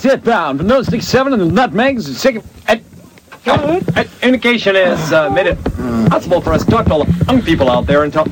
it bound. Vanilla stick 7 and the nutmegs. Indication is made it possible for us to talk to all the young people out there and tell.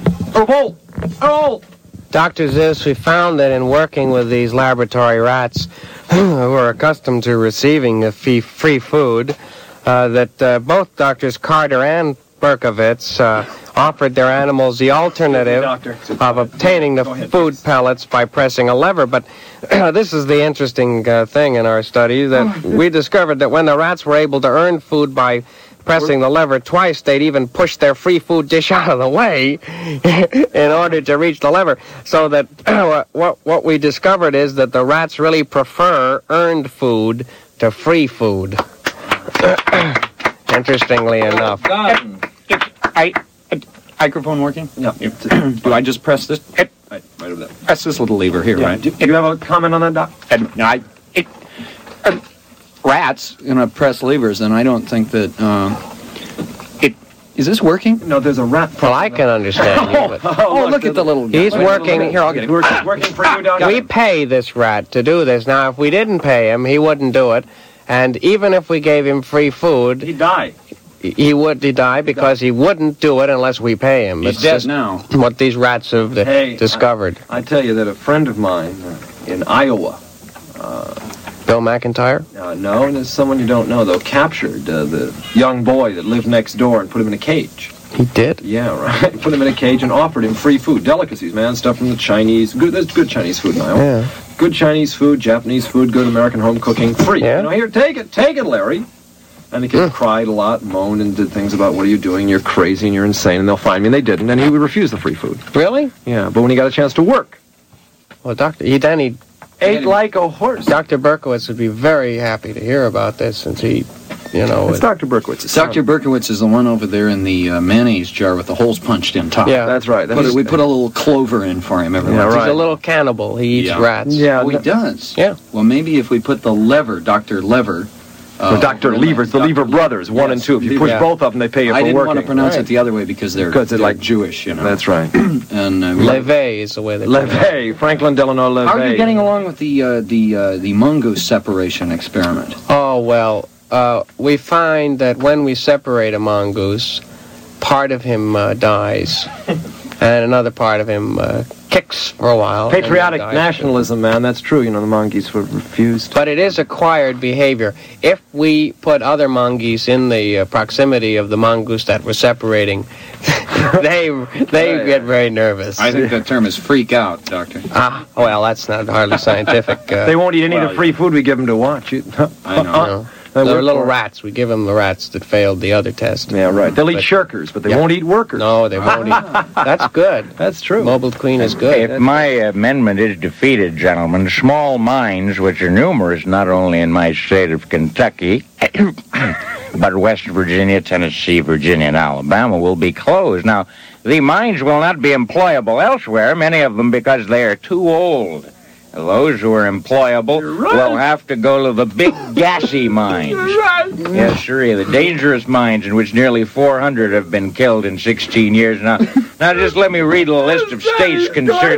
Dr. Zeus, we found that in working with these laboratory rats who are accustomed to receiving free food, that both Drs. Carter and Berkowitz offered their animals the alternative of obtaining the food pellets by pressing a lever. But this is the interesting thing in our study, that we discovered that when the rats were able to earn food by pressing the lever twice, they'd even push their free food dish out of the way in order to reach the lever. So that what we discovered is that the rats really prefer earned food to free food. Interestingly enough. Microphone working? Yeah. Do I just press this? Right over there. Press this little lever here, right? Do you have a comment on that, Doc? Rats, press levers, and I don't think that, is this working? No, there's a rat problem. Well, I can understand you, but... look at the little guy. He's working... Here, I'll get it. It's working for you, Doc? We pay this rat to do this. Now, if we didn't pay him, he wouldn't do it. And even if we gave him free food... He'd die. He die because he wouldn't do it unless we pay him. He's dead now. What these rats have discovered. I tell you that a friend of mine in Iowa... Bill McIntyre? No, there's someone you don't know, though, captured the young boy that lived next door and put him in a cage. He did? Yeah, right. Put him in a cage and offered him free food. Delicacies, man. Stuff from the Chinese. There's good Chinese food in Iowa. Yeah. Good Chinese food, Japanese food, good American home cooking. Free. Yeah. Here, take it, Larry. And the kid cried a lot, moaned, and did things about, what are you doing? You're crazy and you're insane, and they'll find me. And they didn't, and he would refuse the free food. Really? Yeah, but when he got a chance to work... Well, he ate like a horse. Dr. Berkowitz would be very happy to hear about this, since he, It's Dr. Berkowitz. Dr. Berkowitz is the one over there in the mayonnaise jar with the holes punched in top. Yeah. That's right. We put a little clover in for him every once. He's a little cannibal. He eats rats. Yeah. He does? Yeah. Well, maybe if we put the lever, Dr. Lever... Dr. Levers, the Lever brothers, 1 and 2. If you push both of them, they pay you for working. I didn't want to pronounce it the other way because they're like Jewish, That's right. And Levay is the way they pronounce it. Levay, Franklin Delano Levay. How are you getting along with the mongoose separation experiment? Oh, well, we find that when we separate a mongoose, part of him dies, and another part of him kicks for a while. Patriotic nationalism, man. That's true. The mongoose would refuse. But it is acquired behavior. If we put other mongoose in the proximity of the mongoose that we're separating, they get very nervous. I think that term is freak out, Doctor. Well, that's not hardly scientific. They won't eat any of the free food we give them to watch. I know. They're little rats. We give them the rats that failed the other test. Yeah, right. They'll eat shirkers, but they won't eat workers. No, they won't eat. That's good. That's true. Mobile Queen is good. If my amendment is defeated, gentlemen, small mines, which are numerous not only in my state of Kentucky, but West Virginia, Tennessee, Virginia, and Alabama, will be closed. Now, the mines will not be employable elsewhere, many of them because they are too old. Those who are employable will have to go to the big gassy mines. Yes, sir, the dangerous mines in which nearly 400 have been killed in 16 years. Now just let me read a list of states concerned.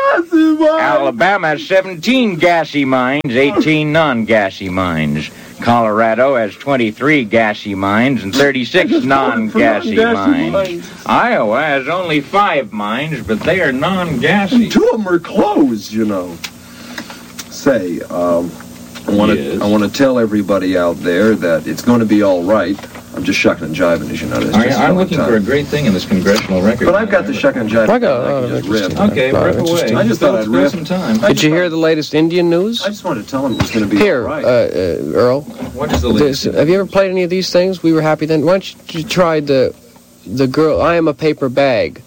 Alabama has 17 gassy mines, 18 non-gassy mines. Colorado has 23 gassy mines and 36 non-gassy mines. Iowa has only 5 mines, but they are non-gassy. 2 of them are closed, Say, I want to tell everybody out there that it's going to be all right. I'm just shucking and jiving, as you notice. I'm looking for a great thing in this congressional record. But I've got the shucking and jiving. Okay, rip away. I just thought I'd rip some time. Did you hear the latest Indian news? I just wanted to tell him it was going to be all right. Earl. What is the latest? Have you ever played any of these things? We were happy then. Why don't you try the girl, I Am a Paper Bag.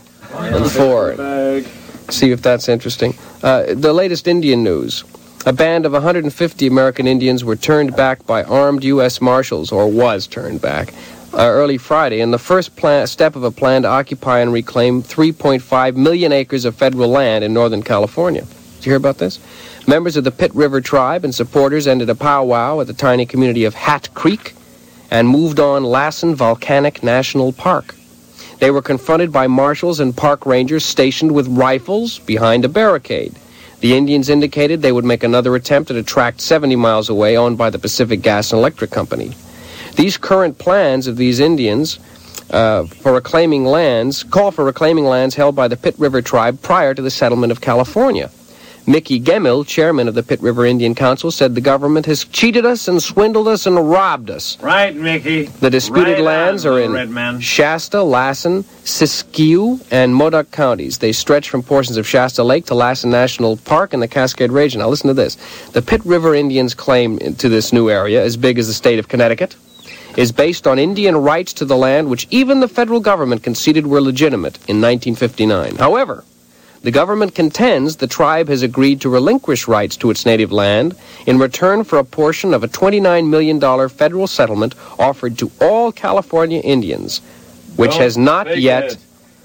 See if that's interesting. The latest Indian news. A band of 150 American Indians were turned back by armed U.S. Marshals, or was turned back, early Friday in the first step of a plan to occupy and reclaim 3.5 million acres of federal land in Northern California. Did you hear about this? Members of the Pitt River Tribe and supporters ended a powwow at the tiny community of Hat Creek and moved on Lassen Volcanic National Park. They were confronted by marshals and park rangers stationed with rifles behind a barricade. The Indians indicated they would make another attempt at a tract 70 miles away owned by the Pacific Gas and Electric Company. These current plans of these Indians call for reclaiming lands held by the Pitt River tribe prior to the settlement of California. Mickey Gemmell, chairman of the Pitt River Indian Council, said the government has cheated us and swindled us and robbed us. Right, Mickey. The disputed lands are in Shasta, Lassen, Siskiyou, and Modoc counties. They stretch from portions of Shasta Lake to Lassen National Park in the Cascade region. Now listen to this. The Pitt River Indians' claim to this new area, as big as the state of Connecticut, is based on Indian rights to the land which even the federal government conceded were legitimate in 1959. However, the government contends the tribe has agreed to relinquish rights to its native land in return for a portion of a $29 million federal settlement offered to all California Indians, which has not yet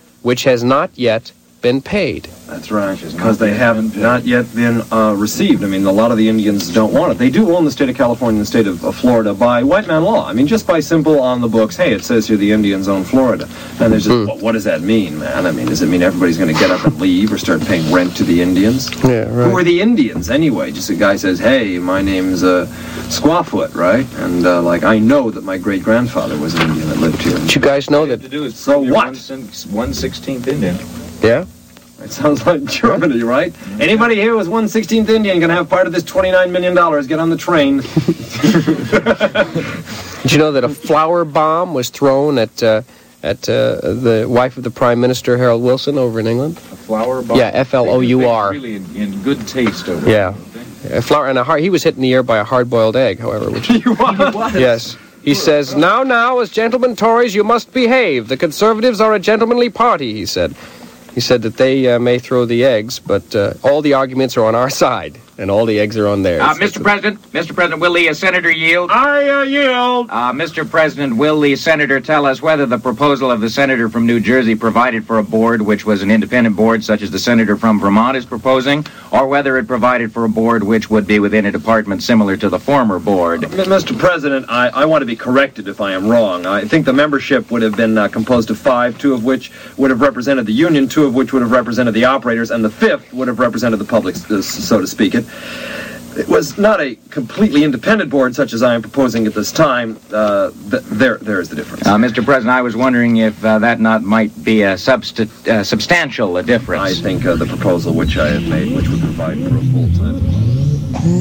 been paid. That's right, because they have not yet been received. I mean, a lot of the Indians don't want it. They do own the state of California and the state of Florida by white man law. I mean, just by simple on the books, hey, it says here the Indians own Florida. And there's just, well, what does that mean, man? I mean, does it mean everybody's going to get up and leave or start paying rent to the Indians? Yeah, right. Who are the Indians, anyway? Just a guy says, hey, my name's Squawfoot, right? And, I know that my great-grandfather was an Indian that lived here. But you guys know that... So what? 1/16th Indian. Yeah? It sounds like Germany, right? Anybody here who was 1/16th Indian going to have part of this $29 million. Get on the train. Did you know that a flour bomb was thrown at the wife of the Prime Minister, Harold Wilson, over in England? A flour bomb? Yeah, Flour. Really in good taste over Yeah. A flour and he was hit in the ear by a hard-boiled egg, however. Which, He was? yes. He says, now, as gentlemen Tories, you must behave. The Conservatives are a gentlemanly party, he said. He said that they may throw the eggs, but all the arguments are on our side, and all the eggs are on theirs. Mr. President, will the senator yield? I yield. Mr. President, will the senator tell us whether the proposal of the senator from New Jersey provided for a board which was an independent board, such as the senator from Vermont is proposing, or whether it provided for a board which would be within a department similar to the former board? Mr. President, I want to be corrected if I am wrong. I think the membership would have been composed of 5, 2 of which would have represented the union, 2 of which would have represented the operators, and the 5th would have represented the public, so to speak. It was not a completely independent board such as I am proposing at this time. There is the difference. Mr. President, I was wondering if that might be a substantial difference. I think the proposal which I have made, which would provide for a full-time